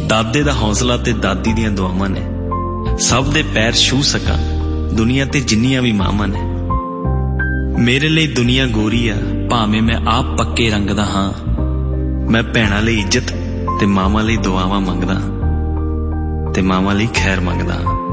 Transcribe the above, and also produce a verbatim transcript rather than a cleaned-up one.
दादे दा हौसला ते दादी दियां दुआवां ने सब दे पैर छू सकां दुनिया ते जिन्नियां भी मावां ने। मेरे लिए दुनिया गोरी आ भावें मैं आप पक्के रंग दा हां, मैं भैणां लई इज्जत ते मावां लई दुआवां मंगदा ते मावां लई खैर मंगदा।